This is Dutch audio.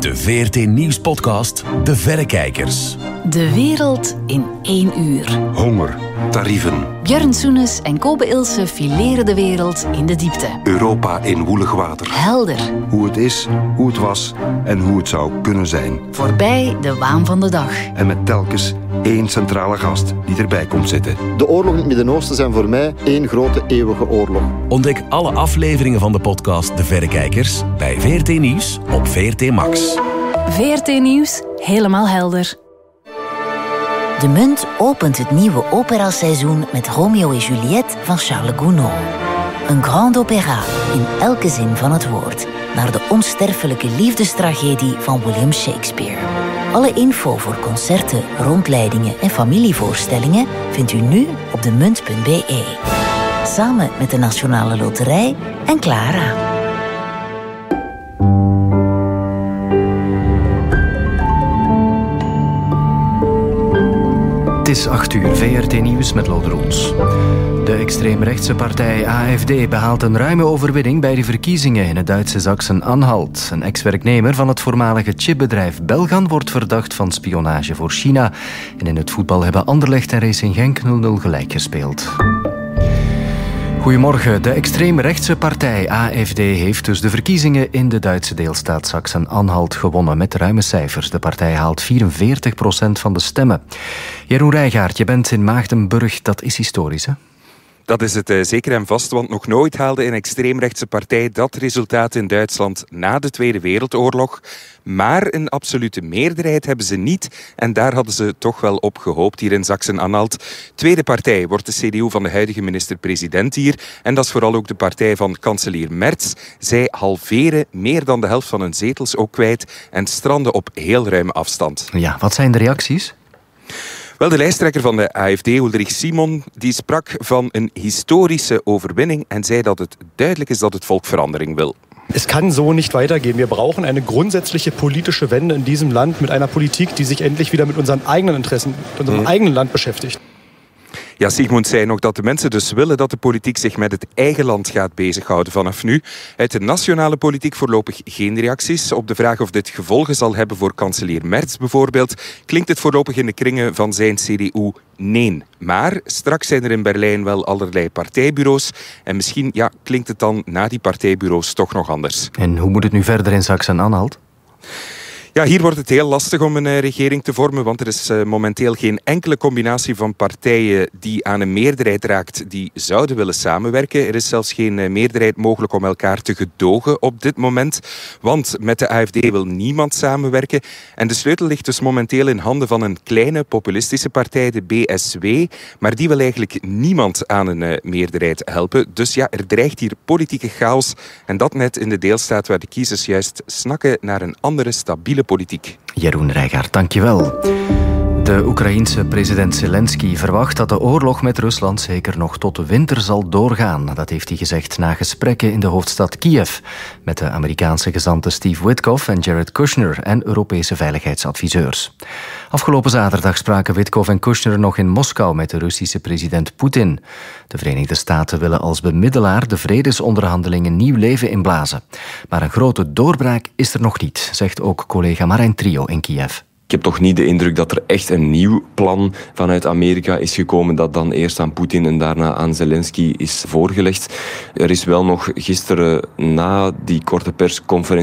De VRT Nieuws-podcast De Verrekijkers. De wereld in 1 uur. Honger, tarieven. Björn Soenes en Kobe Ilse fileren de wereld in de diepte. Europa in woelig water. Helder. Hoe het is, hoe het was en hoe het zou kunnen zijn. Voorbij de waan van de dag. En met telkens 1 centrale gast die erbij komt zitten. De oorlogen in het Midden-Oosten zijn voor mij 1 grote eeuwige oorlog. Ontdek alle afleveringen van de podcast De Verrekijkers bij VRT Nieuws op VRT Max. VRT Nieuws, helemaal helder. De Munt opent het nieuwe operaseizoen met Romeo en Juliette van Charles Gounod. Een grand opéra in elke zin van het woord, naar de onsterfelijke liefdestragedie van William Shakespeare. Alle info voor concerten, rondleidingen en familievoorstellingen vindt u nu op demunt.be. Samen met de Nationale Loterij en Clara. Het is 8 uur, VRT Nieuws met Lode Roels. De extreemrechtse partij AfD behaalt een ruime overwinning bij de verkiezingen in het Duitse Sachsen-Anhalt. Een ex-werknemer van het voormalige chipbedrijf Belgan wordt verdacht van spionage voor China. En in het voetbal hebben Anderlecht en Racing Genk 0-0 gelijk gespeeld. Goedemorgen. De extreemrechtse partij AfD heeft dus de verkiezingen in de Duitse deelstaat Sachsen-Anhalt gewonnen met ruime cijfers. De partij haalt 44% van de stemmen. Jeroen Rijgaard, je bent in Maagdenburg. Dat is historisch, hè? Dat is het zeker en vast, want nog nooit haalde een extreemrechtse partij dat resultaat in Duitsland na de Tweede Wereldoorlog. Maar een absolute meerderheid hebben ze niet en daar hadden ze toch wel op gehoopt hier in Sachsen-Anhalt. Tweede partij wordt de CDU van de huidige minister-president hier en dat is vooral ook de partij van kanselier Merz. Zij halveren meer dan de helft van hun zetels ook kwijt en stranden op heel ruime afstand. Ja, wat zijn de reacties? Wel, de lijsttrekker van de AfD, Ulrich Simon, die sprak van een historische overwinning en zei dat het duidelijk is dat het volk verandering wil. Es kann so nicht weitergehen. Wir brauchen eine grundsätzliche politische Wende in diesem Land mit einer Politik, die sich endlich wieder mit unseren eigenen Interessen, mit unserem eigenen Land beschäftigt. Ja, Sigmund zei nog dat de mensen dus willen dat de politiek zich met het eigen land gaat bezighouden vanaf nu. Uit de nationale politiek voorlopig geen reacties. Op de vraag of dit gevolgen zal hebben voor kanselier Merz bijvoorbeeld, klinkt het voorlopig in de kringen van zijn CDU nee. Maar straks zijn er in Berlijn wel allerlei partijbureaus en misschien klinkt het dan na die partijbureaus toch nog anders. En hoe moet het nu verder in Sachsen-Anhalt? Ja, hier wordt het heel lastig om een regering te vormen, want er is momenteel geen enkele combinatie van partijen die aan een meerderheid raakt die zouden willen samenwerken. Er is zelfs geen meerderheid mogelijk om elkaar te gedogen op dit moment, want met de AfD wil niemand samenwerken. En de sleutel ligt dus momenteel in handen van een kleine populistische partij, de BSW, maar die wil eigenlijk niemand aan een meerderheid helpen. Dus ja, er dreigt hier politieke chaos en dat net in de deelstaat waar de kiezers juist snakken naar een andere stabiele politiek. Jeroen Rijgaard, dankjewel. De Oekraïense president Zelensky verwacht dat de oorlog met Rusland zeker nog tot de winter zal doorgaan. Dat heeft hij gezegd na gesprekken in de hoofdstad Kiev met de Amerikaanse gezanten Steve Witkoff en Jared Kushner en Europese veiligheidsadviseurs. Afgelopen zaterdag spraken Witkoff en Kushner nog in Moskou met de Russische president Poetin. De Verenigde Staten willen als bemiddelaar de vredesonderhandelingen nieuw leven inblazen. Maar een grote doorbraak is er nog niet, zegt ook collega Marijn Trio in Kiev. Ik heb toch niet de indruk dat er echt een nieuw plan vanuit Amerika is gekomen dat dan eerst aan Poetin en daarna aan Zelensky is voorgelegd. Er is wel nog gisteren na die korte persconferentie